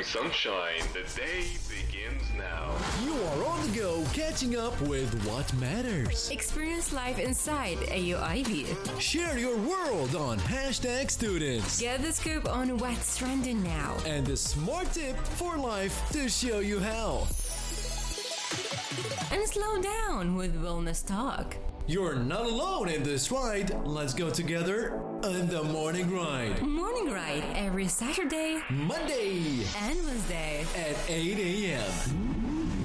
morning sunshine. The day begins now. You are on the go, catching up with what matters. Experience life inside AUIB. Share your world on #students. Get the scoop on what's trending now. And the smart tip for life to show you how. And slow down with wellness talk. You're not alone in this ride. Let's go together on the Morning Ride. Morning Ride every Saturday, Monday and Wednesday at 8 a.m.